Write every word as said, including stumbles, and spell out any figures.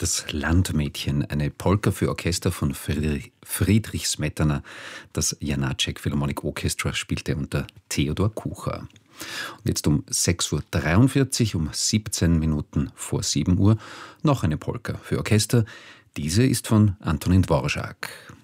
Das Landmädchen, eine Polka für Orchester von Friedrich, Friedrich Smetana. Das Janáček Philharmonic Orchestra spielte unter Theodor Kucher. Und jetzt um sechs Uhr dreiundvierzig, um siebzehn Minuten vor sieben Uhr, noch eine Polka für Orchester. Diese ist von Antonín Dvořák.